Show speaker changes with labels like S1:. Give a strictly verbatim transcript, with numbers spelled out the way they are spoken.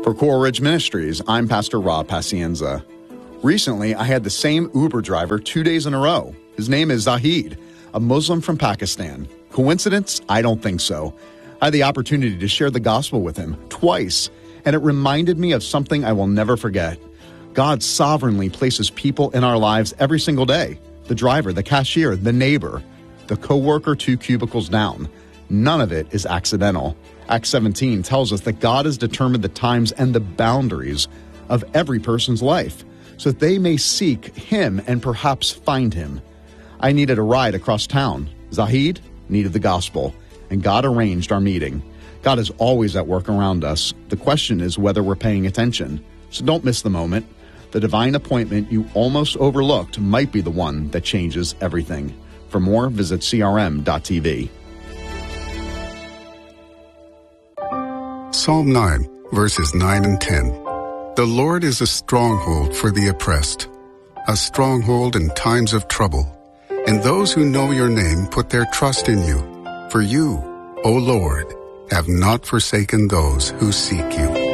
S1: For Coral Ridge Ministries, I'm Pastor Rob Pacienza. Recently, I had the same Uber driver two days in a row. His name is Zahid, a Muslim from Pakistan. Coincidence? I don't think so. I had the opportunity to share the gospel with him twice, and it reminded me of something I will never forget. God sovereignly places people in our lives every single day. The driver, the cashier, the neighbor, the coworker two cubicles down. None of it is accidental. Acts seventeen tells us that God has determined the times and the boundaries of every person's life so that they may seek him and perhaps find him. I needed a ride across town. Zahid needed the gospel, and God arranged our meeting. God is always at work around us. The question is whether we're paying attention. So don't miss the moment. The divine appointment you almost overlooked might be the one that changes everything. For more, visit C R M dot T V.
S2: Psalm nine, verses nine and ten. The Lord is a stronghold for the oppressed, a stronghold in times of trouble. And those who know your name put their trust in you. For you, O Lord, have not forsaken those who seek you.